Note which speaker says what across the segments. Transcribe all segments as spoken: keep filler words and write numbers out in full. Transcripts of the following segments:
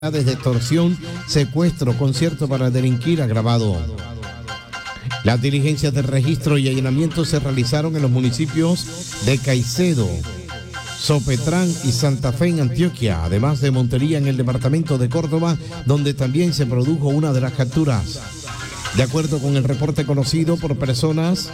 Speaker 1: de extorsión, secuestro, concierto para delinquir agravado. Las diligencias de registro y allanamiento se realizaron en los municipios de Caicedo, Sopetrán y Santa Fe en Antioquia, además de Montería en el departamento de Córdoba, donde también se produjo una de las capturas. De acuerdo con el reporte conocido por personas,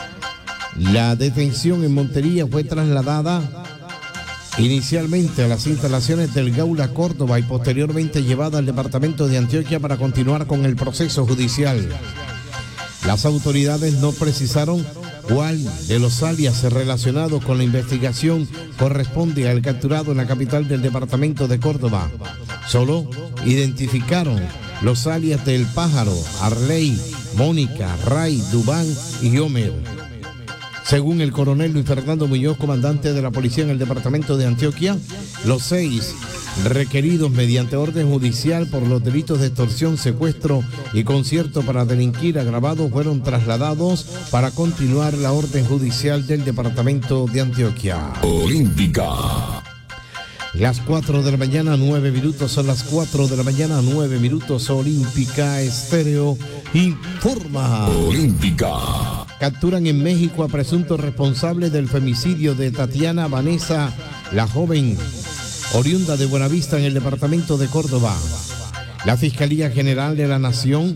Speaker 1: la detención en Montería fue trasladada inicialmente a las instalaciones del Gaula Córdoba y posteriormente llevada al departamento de Antioquia para continuar con el proceso judicial. Las autoridades no precisaron cuál de los alias relacionados con la investigación corresponde al capturado en la capital del departamento de Córdoba. Solo identificaron los alias del Pájaro, Arley, Mónica, Ray, Dubán y Homer. Según el coronel Luis Fernando Muñoz, comandante de la policía en el departamento de Antioquia, los seis requeridos mediante orden judicial por los delitos de extorsión, secuestro y concierto para delinquir agravados fueron trasladados para continuar la orden judicial del departamento de Antioquia.
Speaker 2: Olímpica.
Speaker 1: Las cuatro de la mañana, nueve minutos, son las cuatro de la mañana, nueve minutos, Olímpica Estéreo informa.
Speaker 2: Olímpica.
Speaker 1: Capturan en México a presuntos responsables del femicidio de Tatiana Vanessa, la joven oriunda de Buenavista en el departamento de Córdoba. La Fiscalía General de la Nación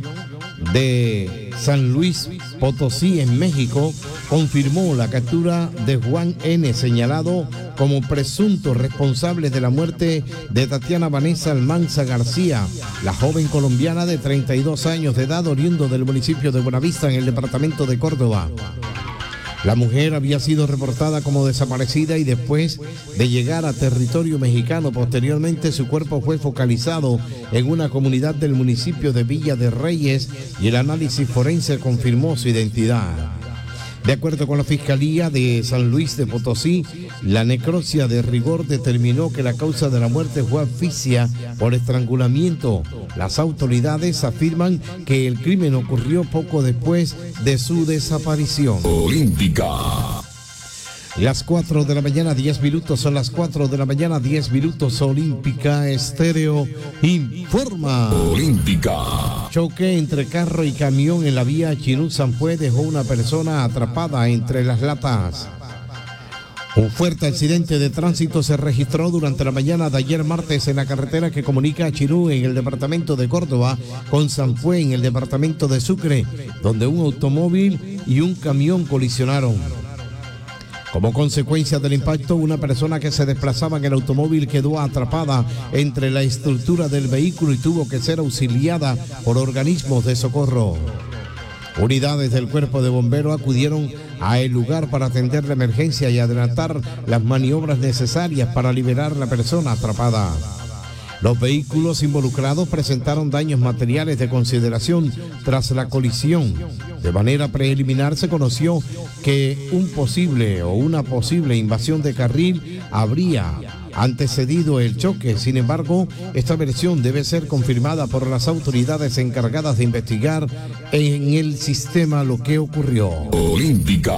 Speaker 1: de San Luis Potosí en México confirmó la captura de Juan N., señalado como presunto responsable de la muerte de Tatiana Vanessa Almanza García, la joven colombiana de treinta y dos años de edad, oriundo del municipio de Buenavista en el departamento de Córdoba. La mujer había sido reportada como desaparecida y después de llegar a territorio mexicano, posteriormente su cuerpo fue focalizado en una comunidad del municipio de Villa de Reyes y el análisis forense confirmó su identidad. De acuerdo con la Fiscalía de San Luis de Potosí, la necropsia de rigor determinó que la causa de la muerte fue asfixia por estrangulamiento. Las autoridades afirman que el crimen ocurrió poco después de su desaparición.
Speaker 2: Olímpica.
Speaker 1: Las cuatro de la mañana, diez minutos, son las cuatro de la mañana, diez minutos, Olímpica Estéreo informa.
Speaker 2: Olímpica.
Speaker 1: Choque entre carro y camión en la vía Chinú-Sanfue dejó una persona atrapada entre las latas. Un fuerte accidente de tránsito se registró durante la mañana de ayer martes en la carretera que comunica a Chinú en el departamento de Córdoba con Sanfue en el departamento de Sucre, donde un automóvil y un camión colisionaron. Como consecuencia del impacto, una persona que se desplazaba en el automóvil quedó atrapada entre la estructura del vehículo y tuvo que ser auxiliada por organismos de socorro. Unidades del Cuerpo de Bomberos acudieron al lugar para atender la emergencia y adelantar las maniobras necesarias para liberar a la persona atrapada. Los vehículos involucrados presentaron daños materiales de consideración tras la colisión. De manera preliminar se conoció que un posible o una posible invasión de carril habría antecedido el choque. Sin embargo, esta versión debe ser confirmada por las autoridades encargadas de investigar en el sistema lo que ocurrió.
Speaker 2: Olímpica.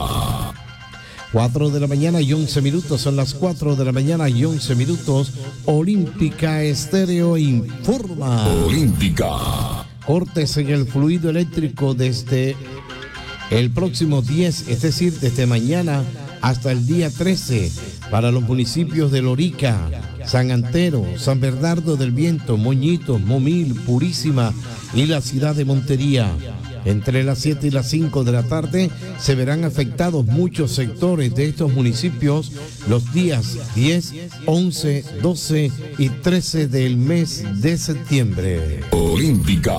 Speaker 1: cuatro de la mañana y once minutos, son las cuatro de la mañana y once minutos, Olímpica Estéreo informa.
Speaker 2: Olímpica.
Speaker 1: Cortes en el fluido eléctrico desde el próximo diez, es decir, desde mañana hasta el día trece, para los municipios de Lorica, San Antero, San Bernardo del Viento, Moñitos, Momil, Purísima y la ciudad de Montería. Entre las siete y las cinco de la tarde se verán afectados muchos sectores de estos municipios los días diez, once, doce y trece del mes de septiembre.
Speaker 2: Olímpica.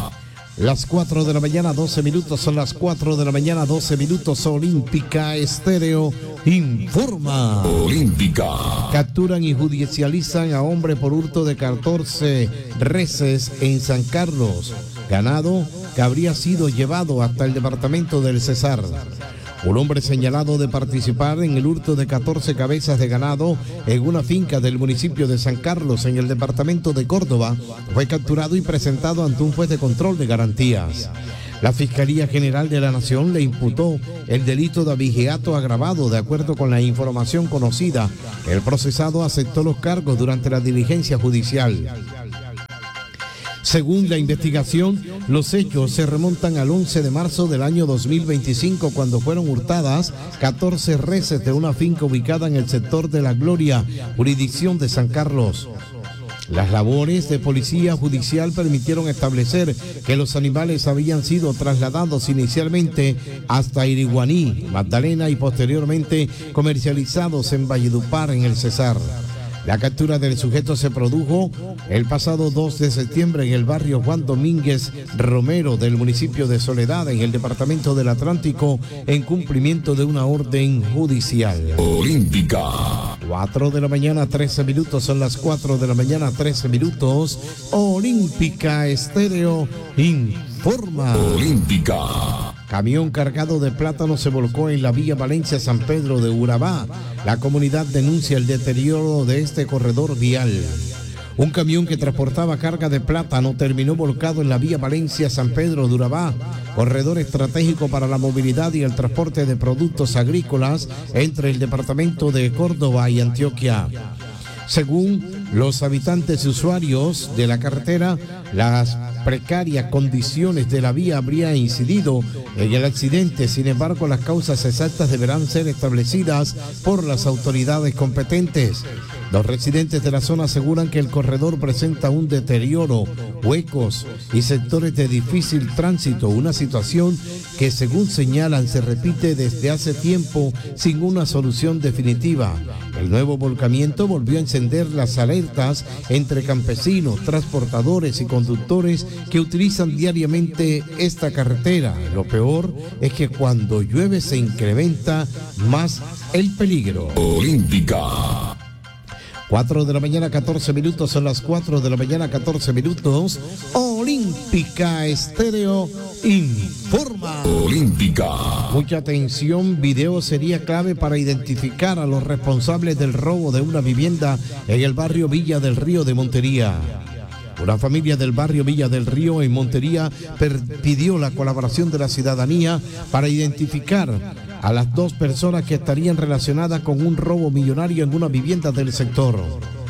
Speaker 1: Las cuatro de la mañana, doce minutos, son las cuatro de la mañana, doce minutos, Olímpica Estéreo informa.
Speaker 2: Olímpica.
Speaker 1: Capturan y judicializan a hombre por hurto de catorce reses en San Carlos, ganado que habría sido llevado hasta el departamento del Cesar. Un hombre señalado de participar en el hurto de catorce cabezas de ganado en una finca del municipio de San Carlos, en el departamento de Córdoba, fue capturado y presentado ante un juez de control de garantías. La Fiscalía General de la Nación le imputó el delito de abigeato agravado. De acuerdo con la información conocida, el procesado aceptó los cargos durante la diligencia judicial. Según la investigación, los hechos se remontan al once de marzo del año dos mil veinticinco, cuando fueron hurtadas catorce reses de una finca ubicada en el sector de La Gloria, jurisdicción de San Carlos. Las labores de policía judicial permitieron establecer que los animales habían sido trasladados inicialmente hasta Iriguaní, Magdalena, y posteriormente comercializados en Valledupar, en el Cesar. La captura del sujeto se produjo el pasado dos de septiembre en el barrio Juan Domínguez Romero del municipio de Soledad, en el departamento del Atlántico, en cumplimiento de una orden judicial.
Speaker 2: Olímpica.
Speaker 1: cuatro de la mañana, trece minutos, son las cuatro de la mañana, trece minutos. Olímpica Estéreo informa.
Speaker 2: Olímpica.
Speaker 1: Camión cargado de plátano se volcó en la vía Valencia-San Pedro de Urabá. La comunidad denuncia el deterioro de este corredor vial. Un camión que transportaba carga de plátano terminó volcado en la vía Valencia-San Pedro de Urabá, corredor estratégico para la movilidad y el transporte de productos agrícolas entre el departamento de Córdoba y Antioquia. Según los habitantes y usuarios de la carretera, las precarias condiciones de la vía habrían incidido en el accidente. Sin embargo, las causas exactas deberán ser establecidas por las autoridades competentes. Los residentes de la zona aseguran que el corredor presenta un deterioro, huecos y sectores de difícil tránsito, una situación que, según señalan, se repite desde hace tiempo sin una solución definitiva. El nuevo volcamiento volvió a encender las alertas entre campesinos, transportadores y conductores que utilizan diariamente esta carretera. Lo peor es que cuando llueve se incrementa más el peligro.
Speaker 2: Olímpica.
Speaker 1: cuatro de la mañana, catorce minutos, son las cuatro de la mañana, catorce minutos. Olímpica Estéreo informa.
Speaker 2: Olímpica.
Speaker 1: Mucha atención, video sería clave para identificar a los responsables del robo de una vivienda en el barrio Villa del Río de Montería. Una familia del barrio Villa del Río en Montería pidió la colaboración de la ciudadanía para identificar a las dos personas que estarían relacionadas con un robo millonario en una vivienda del sector.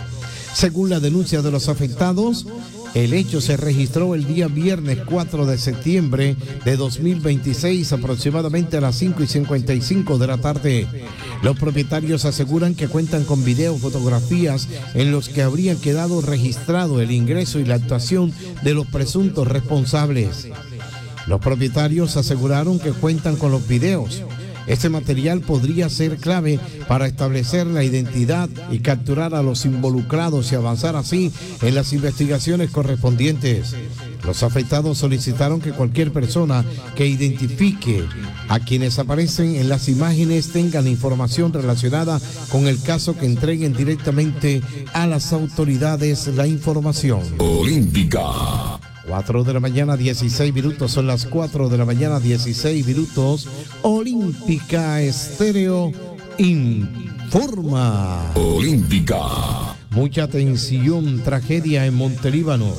Speaker 1: Según la denuncia de los afectados, el hecho se registró el día viernes cuatro de septiembre de dos mil veintiséis, aproximadamente a las cinco y cincuenta y cinco de la tarde. Los propietarios aseguran que cuentan con videos, fotografías en los que habrían quedado registrado el ingreso y la actuación de los presuntos responsables. Los propietarios aseguraron que cuentan con los videos. Este material podría ser clave para establecer la identidad y capturar a los involucrados y avanzar así en las investigaciones correspondientes. Los afectados solicitaron que cualquier persona que identifique a quienes aparecen en las imágenes tengan información relacionada con el caso, que entreguen directamente a las autoridades la información.
Speaker 2: Olímpica.
Speaker 1: cuatro de la mañana, dieciséis minutos, son las cuatro de la mañana, dieciséis minutos. Olímpica Estéreo informa.
Speaker 2: Olímpica.
Speaker 1: Mucha atención, tragedia en Montelíbano.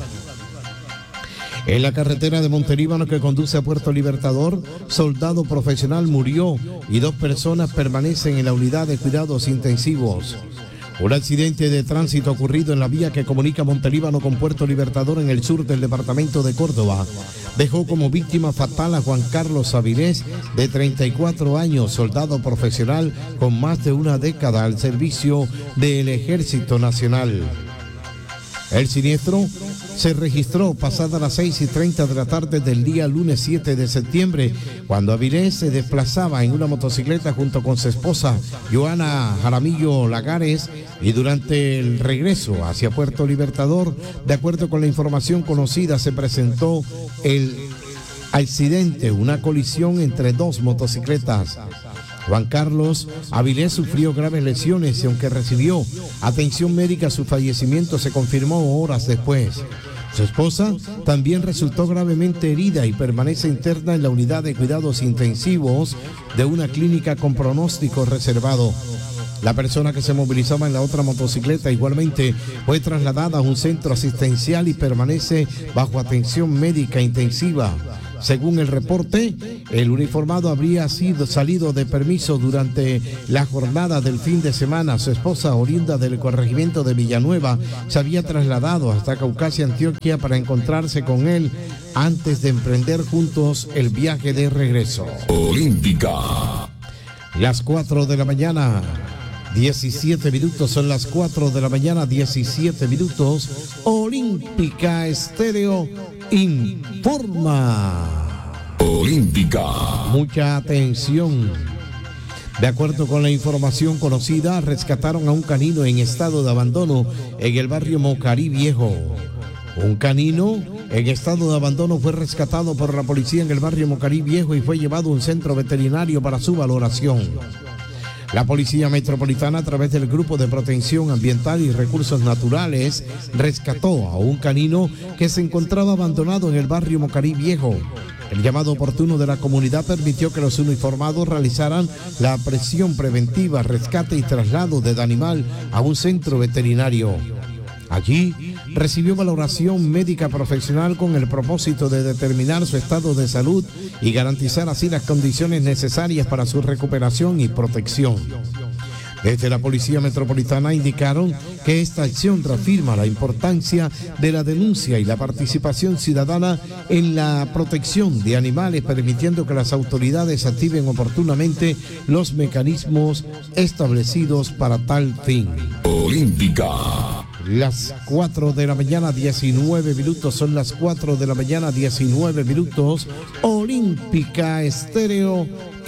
Speaker 1: En la carretera de Montelíbano que conduce a Puerto Libertador, soldado profesional murió y dos personas permanecen en la unidad de cuidados intensivos. Un accidente de tránsito ocurrido en la vía que comunica Montelíbano con Puerto Libertador en el sur del departamento de Córdoba dejó como víctima fatal a Juan Carlos Avilés, de treinta y cuatro años, soldado profesional con más de una década al servicio del Ejército Nacional. El siniestro se registró pasadas las seis y treinta de la tarde del día lunes siete de septiembre, cuando Avilés se desplazaba en una motocicleta junto con su esposa, Joana Jaramillo Lagares, y durante el regreso hacia Puerto Libertador, de acuerdo con la información conocida, se presentó el accidente, una colisión entre dos motocicletas. Juan Carlos Avilés sufrió graves lesiones y aunque recibió atención médica, su fallecimiento se confirmó horas después. Su esposa también resultó gravemente herida y permanece interna en la unidad de cuidados intensivos de una clínica con pronóstico reservado. La persona que se movilizaba en la otra motocicleta igualmente fue trasladada a un centro asistencial y permanece bajo atención médica intensiva. Según el reporte, el uniformado habría sido salido de permiso durante la jornada del fin de semana. Su esposa, oriunda del corregimiento de Villanueva, se había trasladado hasta Caucasia, Antioquia, para encontrarse con él antes de emprender juntos el viaje de regreso.
Speaker 2: Olímpica.
Speaker 1: Las cuatro de la mañana, diecisiete minutos, son las cuatro de la mañana, diecisiete minutos. Olímpica Estéreo informa.
Speaker 2: Olímpica.
Speaker 1: Mucha atención. De acuerdo con la información conocida, rescataron a un canino en estado de abandono en el barrio Mocarí Viejo. Un canino en estado de abandono fue rescatado por la policía en el barrio Mocarí Viejo y fue llevado a un centro veterinario para su valoración. La Policía Metropolitana, a través del Grupo de Protección Ambiental y Recursos Naturales, rescató a un canino que se encontraba abandonado en el barrio Mocarí Viejo. El llamado oportuno de la comunidad permitió que los uniformados realizaran la presión preventiva, rescate y traslado del animal a un centro veterinario. Allí recibió valoración médica profesional con el propósito de determinar su estado de salud y garantizar así las condiciones necesarias para su recuperación y protección. Desde la Policía Metropolitana indicaron que esta acción reafirma la importancia de la denuncia y la participación ciudadana en la protección de animales, permitiendo que las autoridades activen oportunamente los mecanismos establecidos para tal fin.
Speaker 2: Olímpica.
Speaker 1: Las cuatro de la mañana, diecinueve minutos, son las cuatro de la mañana, diecinueve minutos. Olímpica Estéreo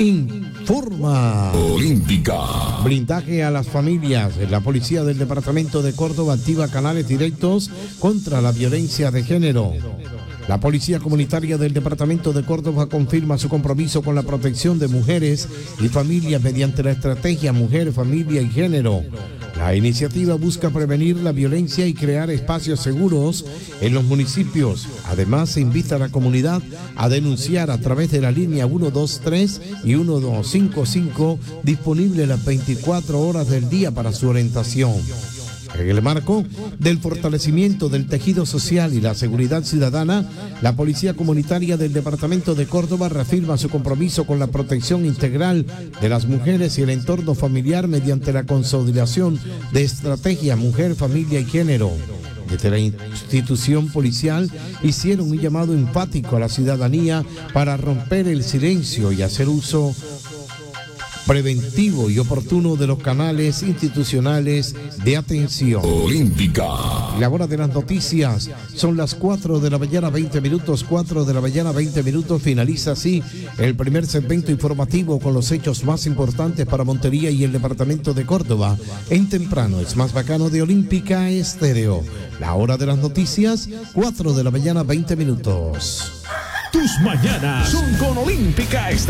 Speaker 1: informa.
Speaker 2: Olímpica.
Speaker 1: Blindaje a las familias. La policía del departamento de Córdoba activa canales directos contra la violencia de género. La Policía Comunitaria del Departamento de Córdoba confirma su compromiso con la protección de mujeres y familias mediante la estrategia Mujer, Familia y Género. La iniciativa busca prevenir la violencia y crear espacios seguros en los municipios. Además, se invita a la comunidad a denunciar a través de la línea uno dos tres y uno dos cinco cinco, disponible las veinticuatro horas del día para su orientación. En el marco del fortalecimiento del tejido social y la seguridad ciudadana, la Policía Comunitaria del Departamento de Córdoba reafirma su compromiso con la protección integral de las mujeres y el entorno familiar mediante la consolidación de estrategia Mujer, Familia y Género. Desde la institución policial hicieron un llamado enfático a la ciudadanía para romper el silencio y hacer uso preventivo y oportuno de los canales institucionales de atención.
Speaker 2: Olímpica.
Speaker 1: La hora de las noticias son las cuatro de la mañana, veinte minutos, cuatro de la mañana, veinte minutos. Finaliza así el primer segmento informativo con los hechos más importantes para Montería y el departamento de Córdoba. En temprano es más bacano de Olímpica Estéreo. La hora de las noticias, cuatro de la mañana, veinte minutos.
Speaker 3: Tus mañanas son con Olímpica Estéreo.